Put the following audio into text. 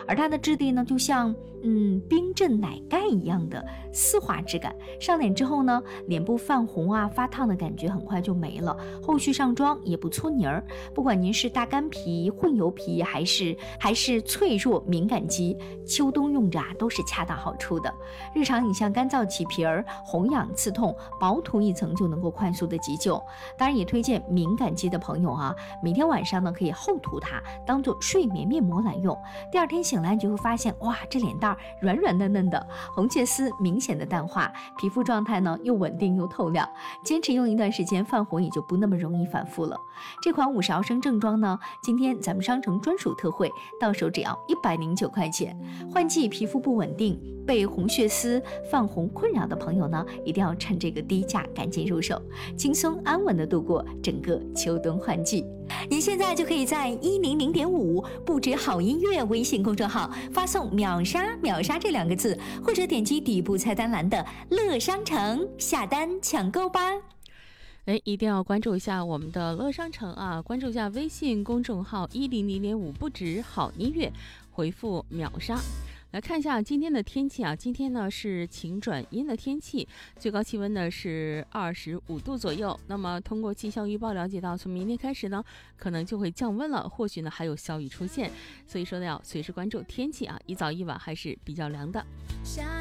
而它的质地呢就像冰镇奶盖一样的丝滑质感。上脸之后呢，脸部泛红啊发烫的感觉很快就没了，后续上妆也不搓泥儿。不管您是大干皮、混油皮还是脆弱敏感肌，秋冬用着都是恰到好处的。日常你像干燥起皮儿、红痒刺痛，薄涂一层就能够快速的急救。当然也推荐敏感肌的朋友啊，每天晚上呢可以厚涂它，当做睡眠面膜来用。第二天醒来你就会发现，哇，这脸蛋软软嫩嫩的，红血丝明显的淡化，皮肤状态呢又稳定又透亮。坚持用一段时间，泛红也就不那么容易反复了。这款50毫升正装呢，今天咱们商城专属特惠，到手只要109块钱。换季皮肤不稳定，被红血丝泛红困扰的朋友呢，一定要趁这个低价赶紧入手，轻松安稳的度过整个秋冬换季。您现在就可以在100.5不止好音乐微信公众号发送秒杀这2个字，或者点击底部菜单栏的乐商城下单抢购吧。 一定要关注一下我们的乐商城啊，关注一下微信公众号100.5不止好音乐，回复秒杀。来看一下今天的天气啊，今天呢是晴转阴的天气，最高气温呢是25度左右。那么通过气象预报了解到，从明天开始呢，可能就会降温了，或许呢还有小雨出现，所以说呢要随时关注天气啊，一早一晚还是比较凉的。